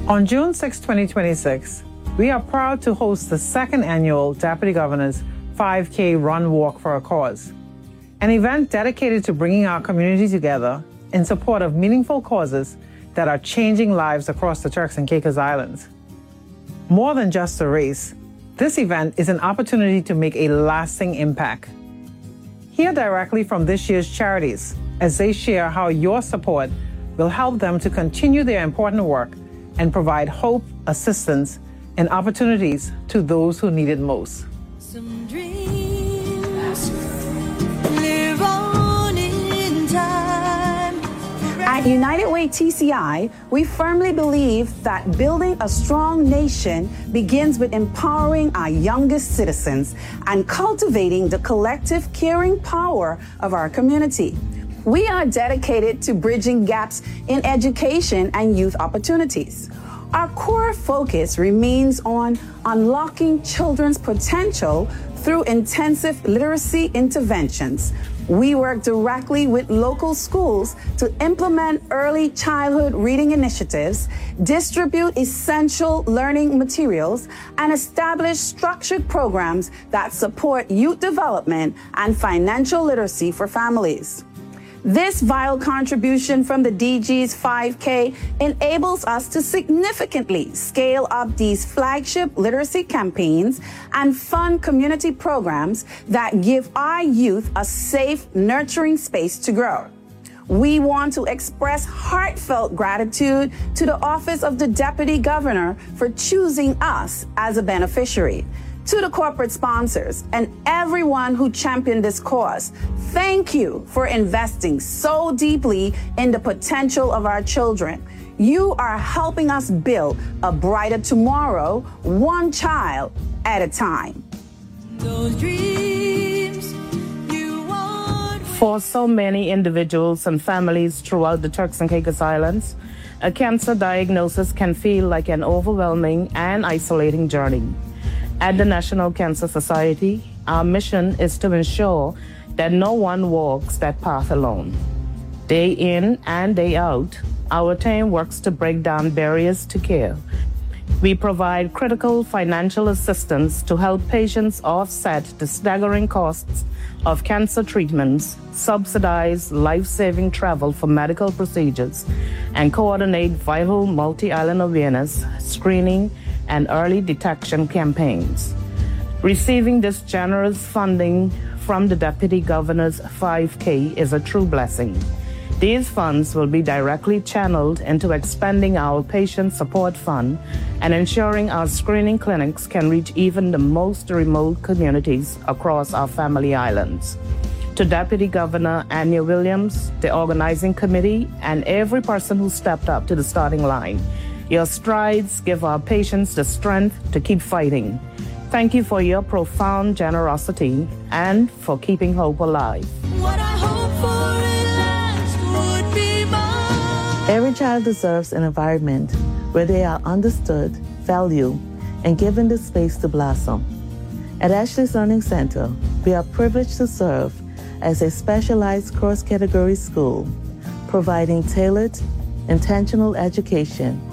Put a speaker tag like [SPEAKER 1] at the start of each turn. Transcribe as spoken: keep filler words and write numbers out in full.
[SPEAKER 1] On June sixth, twenty twenty-six, we are proud to host the second annual Deputy Governor's five K Run Walk for a Cause, an event dedicated to bringing our community together in support of meaningful causes that are changing lives across the Turks and Caicos Islands. More than just a race, this event is an opportunity to make a lasting impact. Hear directly from this year's charities as they share how your support will help them to continue their important work and provide hope, assistance, and opportunities to those who need it most.
[SPEAKER 2] Some dreams live on in time.
[SPEAKER 3] At United Way T C I, we firmly believe that building a strong nation begins with empowering our youngest citizens and cultivating the collective caring power of our community. We are dedicated to bridging gaps in education and youth opportunities. Our core focus remains on unlocking children's potential through intensive literacy interventions. We work directly with local schools to implement early childhood reading initiatives, distribute essential learning materials, and establish structured programs that support youth development and financial literacy for families. This vital contribution from the D G's five K enables us to significantly scale up these flagship literacy campaigns and fund community programs that give our youth a safe, nurturing space to grow. We want to express heartfelt gratitude to the Office of the Deputy Governor for choosing us as a beneficiary. To the corporate sponsors and everyone who championed this cause, thank you for investing so deeply in the potential of our children. You are helping us build a brighter tomorrow, one child at a time.
[SPEAKER 2] Those dreams you want.
[SPEAKER 4] For so many individuals and families throughout the Turks and Caicos Islands, a cancer diagnosis can feel like an overwhelming and isolating journey. At the National Cancer Society, our mission is to ensure that no one walks that path alone. Day in and day out, our team works to break down barriers to care. We provide critical financial assistance to help patients offset the staggering costs of cancer treatments, subsidize life-saving travel for medical procedures, and coordinate vital multi-island awareness, screening, and early detection campaigns. Receiving this generous funding from the Deputy Governor's five K is a true blessing. These funds will be directly channeled into expanding our patient support fund and ensuring our screening clinics can reach even the most remote communities across our family islands. To Deputy Governor Anya Williams, the organizing committee, and every person who stepped up to the starting line, your strides give our patients the strength to keep fighting. Thank you for your profound generosity and for keeping hope alive.
[SPEAKER 2] What I hope for at last would be mine.
[SPEAKER 5] Every child deserves an environment where they are understood, valued, and given the space to blossom. At Ashley's Learning Center, we are privileged to serve as a specialized cross-category school, providing tailored, intentional education